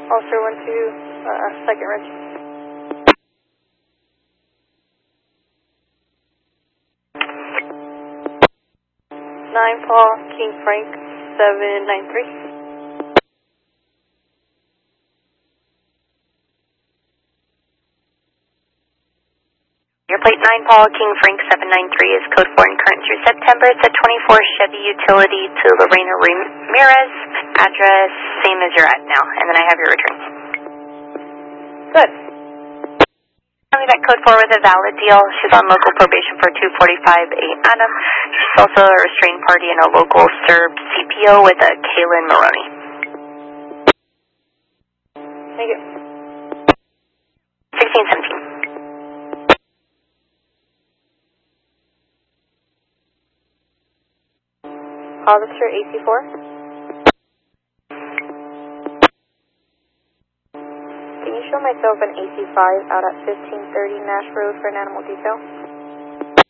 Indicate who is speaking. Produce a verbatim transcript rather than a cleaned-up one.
Speaker 1: Officer one two, uh, second wrench. nine Paul, King Frank, seven nine three.
Speaker 2: Your plate nine Paul, King Frank, seven nine three is code four and current through September. It's a twenty-four Chevy Utility to Lorena Ramirez. Address, same as you're at now. And then I have your return.
Speaker 1: Good.
Speaker 2: Only that code four with a valid deal. She's on local probation for two forty-five A Adam. She's also a restrained party in a local Serb C P O with a Kaylin Maroney.
Speaker 1: Thank you.
Speaker 2: sixteen seventeen.
Speaker 1: Officer A C four. Can you show myself an A C five out at fifteen thirty Nash Road for an animal detail?